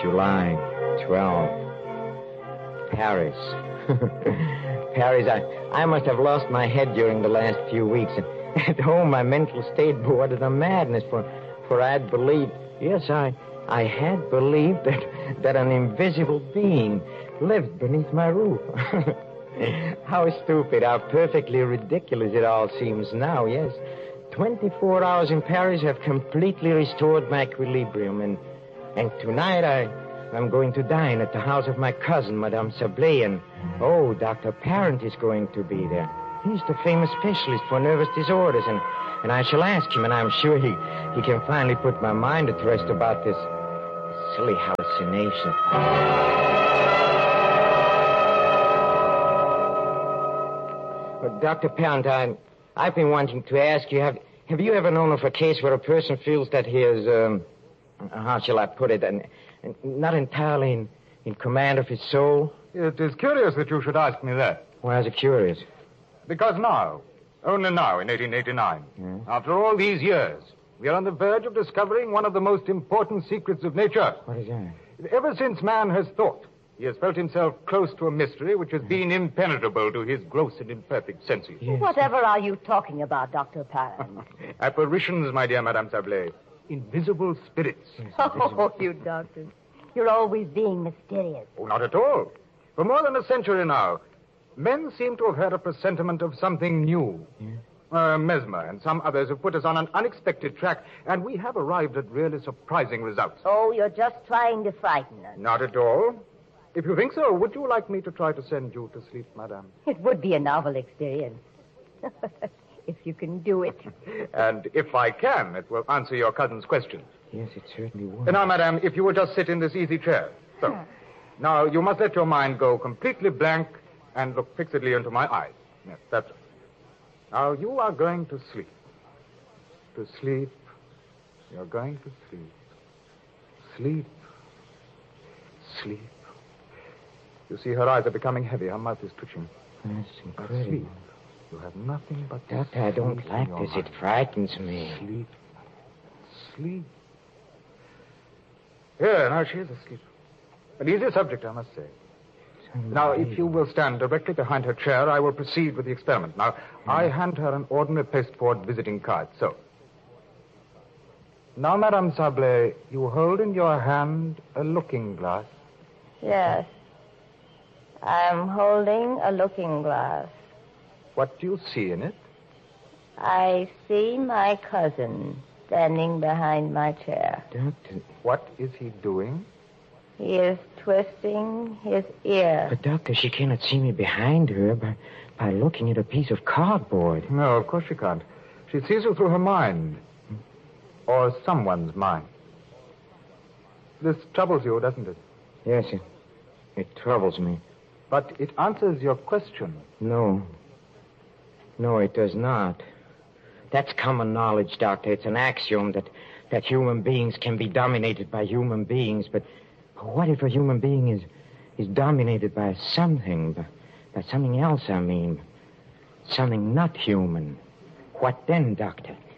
July 12th. Paris. Paris, I must have lost my head during the last few weeks. At home, my mental state bordered on madness, for I had believed, yes, I had believed that an invisible being lived beneath my roof. How stupid, how perfectly ridiculous it all seems now, yes. 24 hours in Paris have completely restored my equilibrium, and tonight I'm going to dine at the house of my cousin, Madame Sablé, and, Dr. Parent is going to be there. He's the famous specialist for nervous disorders, and I shall ask him, and I'm sure he can finally put my mind at rest about this silly hallucination. But Dr. Parent, I've been wanting to ask you, have you ever known of a case where a person feels that he is, how shall I put it, and not entirely in command of his soul? It is curious that you should ask me that. Why is it curious? Because now, only now in 1889, after all these years, we are on the verge of discovering one of the most important secrets of nature. What is that? Ever since man has thought, he has felt himself close to a mystery which has been impenetrable to his gross and imperfect senses. Yes. Whatever are you talking about, Dr. Parent? Apparitions, my dear Madame Sablé. Invisible spirits. Oh, you doctors. You're always being mysterious. Oh, not at all. For more than a century now, men seem to have had a presentiment of something new. Mesmer and some others have put us on an unexpected track, and we have arrived at really surprising results. Oh, you're just trying to frighten us. Not at all. If you think so, would you like me to try to send you to sleep, madame? It would be a novel experience. If you can do it. And if I can, it will answer your cousin's questions. Yes, it certainly would. Now, madame, if you will just sit in this easy chair. So, now you must let your mind go completely blank and look fixedly into my eyes. Yes, that's it. Now, you are going to sleep. To sleep. You're going to sleep. Sleep. Sleep. You see, her eyes are becoming heavy. Her mouth is twitching. That's incredible. Sleep. You have nothing but... Doctor, I don't like this. It frightens me. Sleep. Sleep. Here, now she is asleep. An easy subject, I must say. Now, if you will stand directly behind her chair, I will proceed with the experiment. Now, I hand her an ordinary pasteboard visiting card. So. Now, Madame Sablé, you hold in your hand a looking glass. Yes. I'm holding a looking glass. What do you see in it? I see my cousin standing behind my chair. Doctor. What is he doing? He is twisting his ear. But, Doctor, she cannot see me behind her by looking at a piece of cardboard. No, of course she can't. She sees you through her mind. Or someone's mind. This troubles you, doesn't it? Yes, it troubles me. But it answers your question. No. No, it does not. That's common knowledge, Doctor. It's an axiom that human beings can be dominated by human beings. But what if a human being is dominated by something? By something else, I mean. Something not human. What then, Doctor?